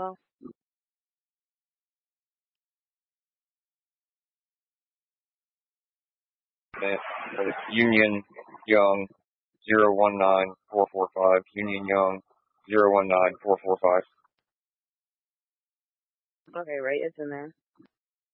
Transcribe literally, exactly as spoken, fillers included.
Well, It's Union Young zero one nine four four five. Union Young zero one nine four four five. okay, right, it's in there.